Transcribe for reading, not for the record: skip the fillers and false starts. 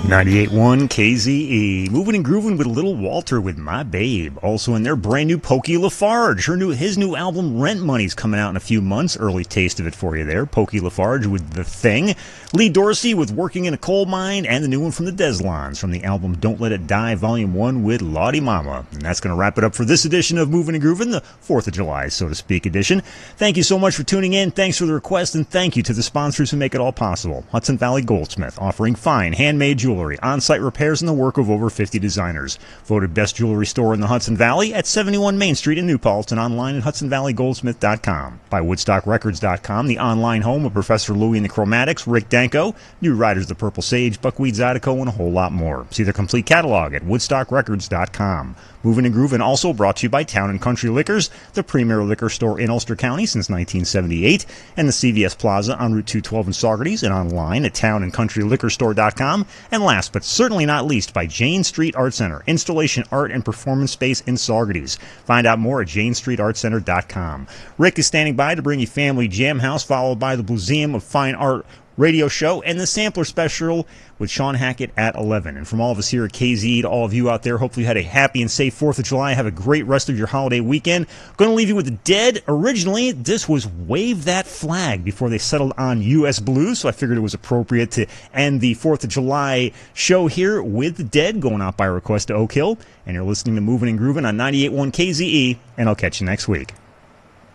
98.1 KZE. Moving and grooving with Little Walter with My Babe. Also in there, brand new Pokey Lafarge. His new album Rent Money's coming out in a few months. Early taste of it for you there. Pokey Lafarge with The Thing. Lee Dorsey with Working in a Coal Mine. And the new one from the Deslons from the album Don't Let It Die Volume 1 with Lottie Mama. And that's going to wrap it up for this edition of Moving and Grooving, the 4th of July, so to speak, edition. Thank you so much for tuning in. Thanks for the request. And thank you to the sponsors who make it all possible. Hudson Valley Goldsmith, offering fine handmade jewelry, on-site repairs, and the work of over 50 designers. Voted best jewelry store in the Hudson Valley at 71 Main Street in New Paltz and online at HudsonValleyGoldsmith.com. By WoodstockRecords.com, the online home of Professor Louie and the Chromatics, Rick Danko, New Riders the Purple Sage, Buckwheat Zydeco, and a whole lot more. See their complete catalog at WoodstockRecords.com. Moving and Grooving also brought to you by Town & Country Liquors, the premier liquor store in Ulster County since 1978, and the CVS Plaza on Route 212 in Saugerties, and online at townandcountryliquorstore.com. And last but certainly not least, by Jane Street Art Center, installation art and performance space in Saugerties. Find out more at janestreetartcenter.com. Rick is standing by to bring you Family Jam House, followed by the Museum of Fine Art radio show and the Sampler Special with Sean Hackett at 11. And from all of us here at KZ to all of you out there, hopefully you had a happy and safe 4th of July. Have a great rest of your holiday weekend. Going to leave you with The Dead. Originally, this was Wave That Flag before they settled on U.S. Blues, so I figured it was appropriate to end the 4th of July show here with The Dead, going out by request to Oak Hill. And you're listening to Moving and Grooving on 98.1 KZE, and I'll catch you next week.